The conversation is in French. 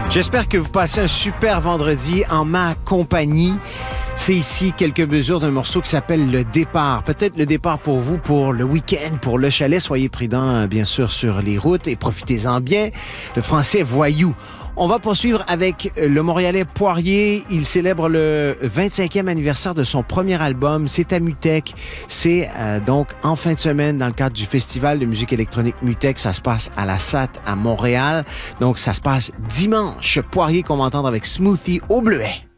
J'espère que vous passez un super vendredi en ma compagnie. C'est ici quelques mesures d'un morceau qui s'appelle Le Départ. Peut-être le départ pour vous, pour le week-end, pour le chalet. Soyez prudents, bien sûr, sur les routes et profitez-en bien. Le français voyou. On va poursuivre avec le Montréalais Poirier. Il célèbre le 25e anniversaire de son premier album. C'est à Mutech. C'est donc en fin de semaine dans le cadre du festival de musique électronique Mutech. Ça se passe à la SAT à Montréal. Donc, ça se passe dimanche. Poirier qu'on va entendre avec Smoothie au bleuet.